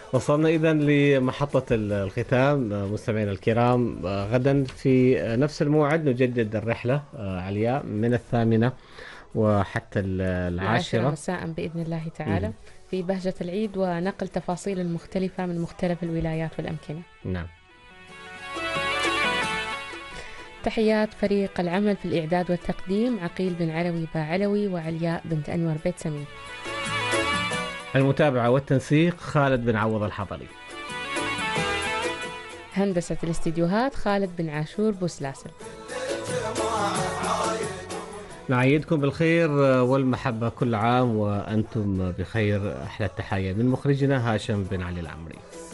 وصلنا إذا لمحطة الختام. مستمعينا الكرام، غدا في نفس الموعد نجدد الرحلة علياء من 8 وحتى العاشرة 10. مساء بإذن الله تعالى، مهم. في بهجة العيد ونقل تفاصيل مختلفة من مختلف الولايات والأمكنة. نعم. تحيات فريق العمل في الإعداد والتقديم: عقيل بن علوي علوي وعلياء بنت أنور بيت سمين. المتابعة والتنسيق خالد بن عوض الحضري. هندسة الاستديوهات خالد بن عاشور بوسلاسل. نعيدكم بالخير والمحبة، كل عام وأنتم بخير. أحلى التحية من مخرجنا هاشم بن علي العمري.